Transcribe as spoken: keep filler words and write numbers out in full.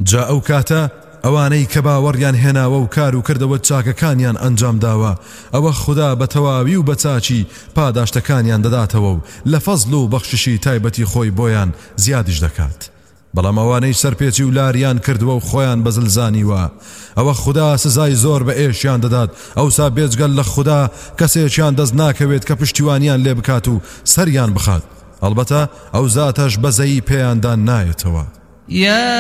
جا ئەو کاتە ئەوانەی کە باوەڕیان هێناوە و کار و کردەوە چاکەکانیان ئەنجام داوە ئەوە خوددا بە تەواوی و بە چاچی پاداشتەکانیان دەداتەوە و لە فەزڵ و بەخششی تایبەتی خۆی بۆیان زیادیش دەکات. بەڵام ئەوانەی سەرپێچی و لاریان کردووە و خۆیان بەزلزانیوە ئەوە خوددا سزای زۆر بە ئێشیان دەدات. ئەوسا بێجگەل لە خوددا کەسێکیان دەست ناکەوێت کە پشتیوانیان لێ بکات و سەریان بخات. ئەلبەتە ئەو زاتەش بەزەیی پێیاندان نایەتەوە.